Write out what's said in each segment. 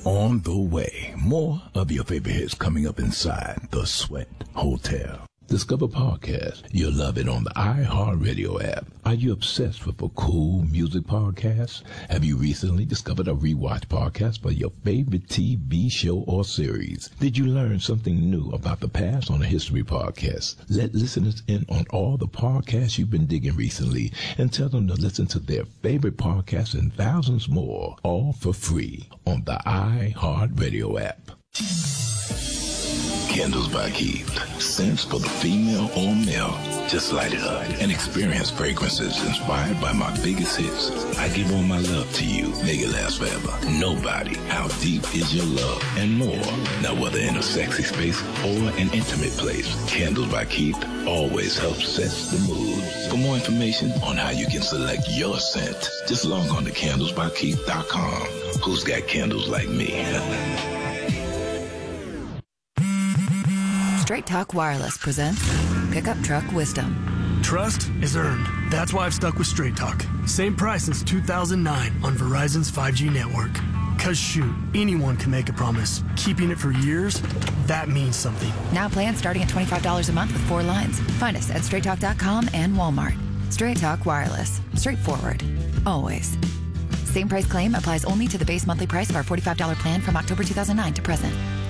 On the way, more of your favorite hits coming up inside the Sweat Hotel. Discover podcast. You'll love it on the iHeartRadio app. Are you obsessed with a cool music podcast? Have you recently discovered a rewatch podcast for your favorite TV show or series? Did you learn something new about the past on a history podcast? Let listeners in on all the podcasts you've been digging recently and tell them to listen to their favorite podcasts and thousands more, all for free on the iHeartRadio app. Candles by Keith. Scents for the female or male. Just light it up and experience fragrances inspired by my biggest hits. I give all my love to you. Make it last forever. Nobody. How deep is your love? And more. Now, whether in a sexy space or an intimate place, Candles by Keith always helps set the mood. For more information on how you can select your scent, just log on to candlesbykeith.com. Who's got candles like me? Straight Talk Wireless presents Pickup Truck Wisdom. Trust is earned. That's why I've stuck with Straight Talk. Same price since 2009 on Verizon's 5G network. Cause shoot, anyone can make a promise. Keeping it for years, that means something. Now plans starting at $25 a month with 4 lines. Find us at straighttalk.com and Walmart. Straight Talk Wireless. Straightforward. Always. Same price claim applies only to the base monthly price of our $45 plan from October 2009 to present.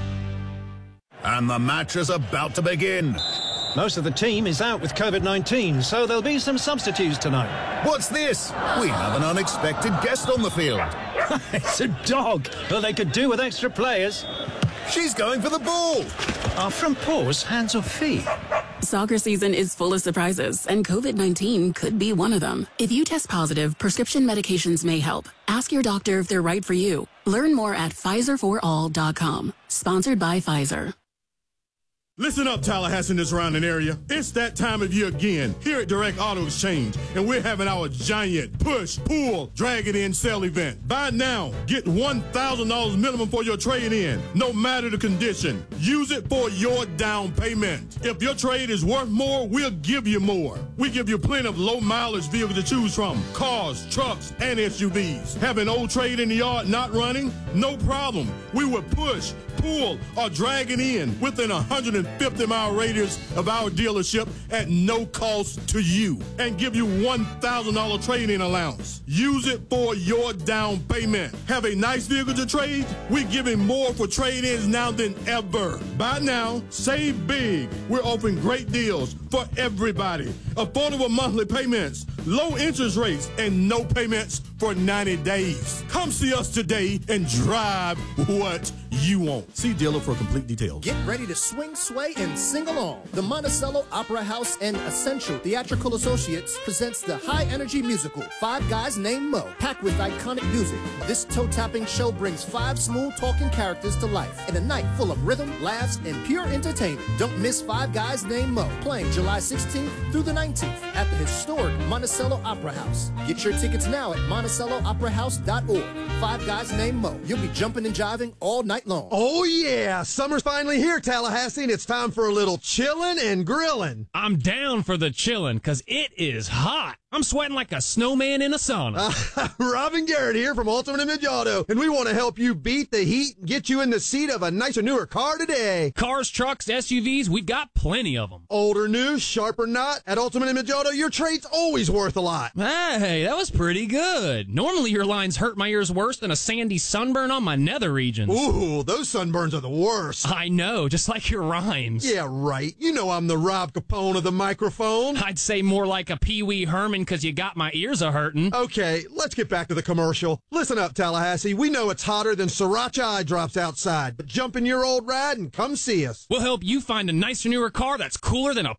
And the match is about to begin. Most of the team is out with COVID-19, so there'll be some substitutes tonight. What's this? We have an unexpected guest on the field. It's a dog. Well, they could do with extra players. She's going for the ball. Are from paws, hands or feet? Soccer season is full of surprises, and COVID-19 could be one of them. If you test positive, prescription medications may help. Ask your doctor if they're right for you. Learn more at PfizerForAll.com. Sponsored by Pfizer. Listen up, Tallahassee and the surrounding area. It's that time of year again here at Direct Auto Exchange, and we're having our giant push, pull, drag it in sale event. Buy now, get $1,000 minimum for your trade-in, no matter the condition. Use it for your down payment. If your trade is worth more, we'll give you more. We give you plenty of low-mileage vehicles to choose from, cars, trucks, and SUVs. Have an old trade in the yard not running? No problem. We will push, pull, or drag it in within 150-mile radius of our dealership at no cost to you and give you $1,000 trade-in allowance. Use it for your down payment. Have a nice vehicle to trade? We're giving more for trade-ins now than ever. Buy now, save big. We're offering great deals for everybody. Affordable monthly payments, low interest rates, and no payments for 90 days. Come see us today and drive what you want. See dealer for complete details. Get ready to swing, sway, and sing along. The Monticello Opera House and Essential Theatrical Associates presents the high-energy musical, Five Guys Named Mo, packed with iconic music. This toe-tapping show brings 5 smooth-talking characters to life in a night full of rhythm, laughs, and pure entertainment. Don't miss Five Guys Named Mo, playing July 16th through the 19th at the historic Monticello Opera House. Get your tickets now at MonticelloOperaHouse.org. Five Guys Named Mo. You'll be jumping and jiving all night long. Oh, yeah. Summer's finally here, Tallahassee, and it's time for a little chillin' and grillin'. I'm down for the chillin' because it is hot. I'm sweating like a snowman in a sauna. Robin Garrett here from Ultimate Image Auto, and we want to help you beat the heat and get you in the seat of a nicer, newer car today. Cars, trucks, SUVs, we've got plenty of them. Old or new, sharp or not, at Ultimate Image Auto, your trade's always worth a lot. Hey, that was pretty good. Normally your lines hurt my ears worse than a sandy sunburn on my nether regions. Ooh, those sunburns are the worst. I know, just like your rhymes. Yeah, right. You know I'm the Rob Capone of the microphone. I'd say more like a Pee Wee Herman because you got my ears a-hurtin'. Okay, let's get back to the commercial. Listen up, Tallahassee. We know it's hotter than sriracha eye drops outside, but jump in your old ride and come see us. We'll help you find a nicer, newer car that's cooler than a